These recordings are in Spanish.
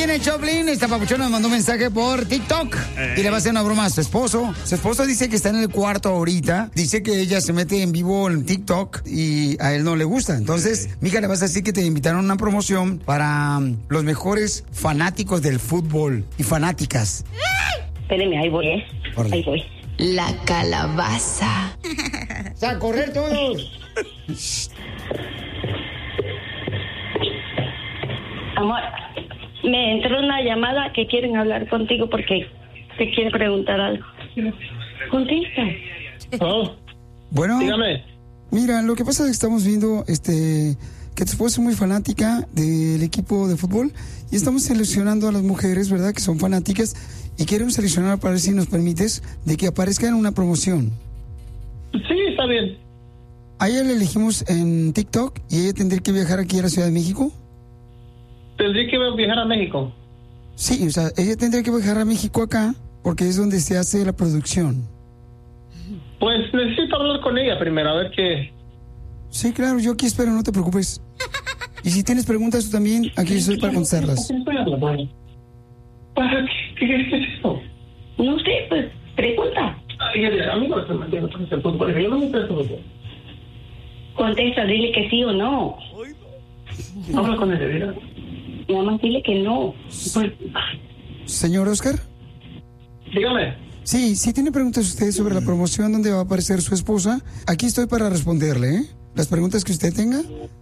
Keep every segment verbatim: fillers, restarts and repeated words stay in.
en el Choplin, esta papuchona nos mandó un mensaje por TikTok Eh. y le va a hacer una broma a su esposo. Su esposo dice que está en el cuarto ahorita. Dice que ella se mete en vivo en TikTok y a él no le gusta. Entonces, Eh. mija, le vas a decir que te invitaron a una promoción para um, los mejores fanáticos del fútbol y fanáticas. Espéreme, ahí voy, ¿eh? Órale. Ahí voy. La calabaza. O sea, a correr todos. Amor, me entró una llamada que quieren hablar contigo porque te quieren preguntar algo. Contesta. Oh, Bueno, dígame. mira, lo que pasa es que estamos viendo este que tu esposa es muy fanática del equipo de fútbol y estamos seleccionando a las mujeres, ¿verdad? Que son fanáticas y queremos seleccionar para ver si nos permites de que aparezca en una promoción. Sí, está bien. A ella le elegimos en TikTok y ella tendría que viajar aquí a la Ciudad de México. Tendría que viajar a México. Sí, o sea, ella tendría que viajar a México acá porque es donde se hace la producción. Pues necesito hablar con ella primero, a ver qué... Sí, claro, yo aquí espero, no te preocupes. Y si tienes preguntas tú también, aquí estoy para contestarlas. ¿Para qué? ¿Qué, qué, qué es eso? No sé, pues, pregunta. Ay, a mí no me está metiendo entonces el fútbol. Yo no me interesa el fútbol. Contesta, dile que sí o no. Habla con ella, mira. Nada más dile que no. Pues, Señor Oscar. dígame. Sí, si tiene preguntas usted sobre la promoción donde va a aparecer su esposa, aquí estoy para responderle, ¿eh? Las preguntas que usted tenga.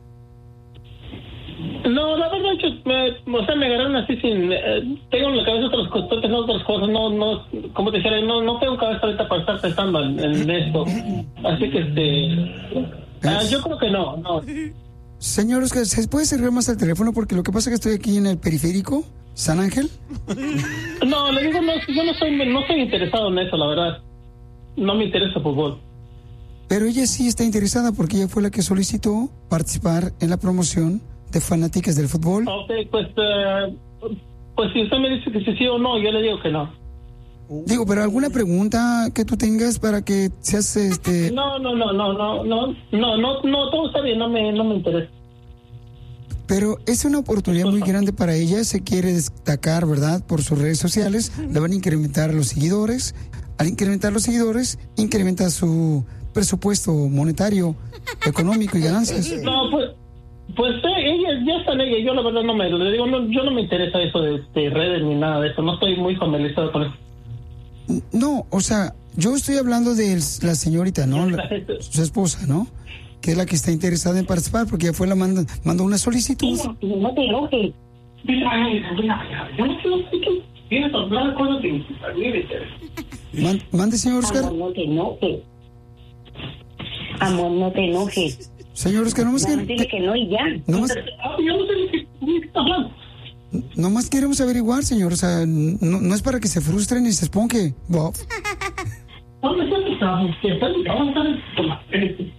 No, la verdad, yo, me, o sea, me agarraron así sin... Eh, tengo en la cabeza otras cosas, estoy pensando otras cosas, no, no, como te decía, no, no tengo cabeza ahorita para estar pensando en, en esto. Así que, este... ah, yo creo que no, no. Señor Oscar, ¿se puede acercar más al teléfono? Porque lo que pasa es que estoy aquí en el periférico, San Ángel. No, le digo, no, yo no soy, no estoy interesado en eso, la verdad. No me interesa el fútbol. Pero ella sí está interesada porque ella fue la que solicitó participar en la promoción de fanáticas del fútbol. Ok, pues, eh, pues si usted me dice que sí, sí o no, yo le digo que no. Digo, pero alguna pregunta que tú tengas para que seas este... No, no, no, no, no, no, no, no, no, todo está bien, no me, no me interesa. Pero es una oportunidad muy grande para ella, se quiere destacar, ¿verdad? Por sus redes sociales, le van a incrementar los seguidores. Al incrementar los seguidores, incrementa su presupuesto monetario, económico y ganancias. No, pues, pues eh, ella, ya está en ella, yo la verdad no me, le digo, no, yo no me interesa eso de, de redes ni nada de eso, no estoy muy familiarizado con eso. No, o sea, yo estoy hablando de la señorita, ¿no? La- su esposa, ¿no? Que es la que está interesada en participar porque ella fue la manda, mandó una solicitud. Mira, no te enojes. Mira, mira, mira, yo no sé, no sé qué, tienes hablar cosas de a mí me interesa. Man- mande, señor Oscar. Amor, no te enojes. Amor, no te enojes. Señor Oscar, nomás, Nada más dile que, que no y ya. nomás, Ah, yo no sé de qué de qué está hablando. nomás queremos averiguar, señor. O sea, no, no es para que se frustren y se esponje, Bob. ¿Dónde está tu trabajo? ¿Qué está tu trabajo? Toma, eh,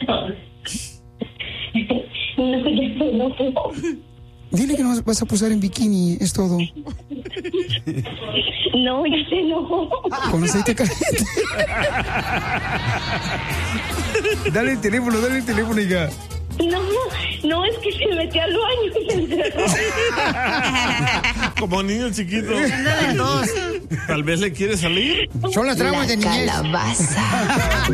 No, ya se enojó. Dile que no vas a posar en bikini, es todo. No, ya se enojó. Con aceite caliente. Dale el teléfono, dale el teléfono, hija. No, no, es que se metió al baño y se encerró. Como niño chiquito. Tal vez le quiere salir. Son las tramas de niñez. Calabaza.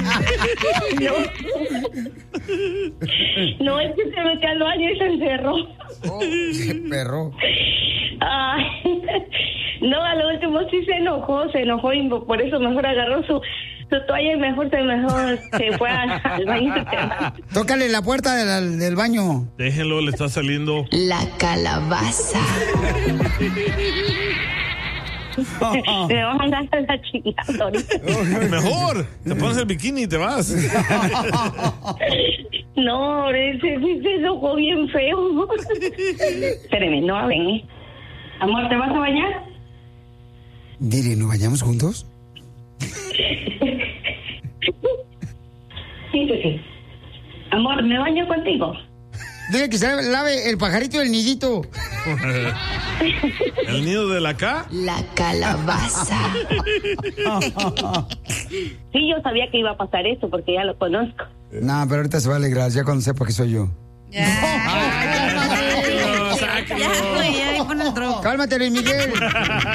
No, es que se metió al baño y se encerró. Oh, qué perro. Ay, no, a lo último sí se enojó, se enojó y por eso mejor agarró su, su toalla y mejor se mejor se fue al, al baño. Tócale la puerta del, del baño. Déjenlo, le está saliendo. La calabaza. Me vas a andar a la chingada ahorita. Mejor, te pones el bikini y te vas. No, ese sí se enojó bien feo. Espérame, no hablen, ¿eh? Amor, ¿te vas a bañar? Dile, ¿no vayamos juntos? Sí, sí, sí. Amor, ¿me baño contigo? Dile que se lave el pajarito del nidito. El nido de la K. La calabaza. Sí, yo sabía que iba a pasar eso porque ya lo conozco. No, pero ahorita se va a alegrar ya cuando sepa que soy yo. No, sáquelo. Ya, güey, ya, ahí pon el drop. Cálmate, Luis Miguel.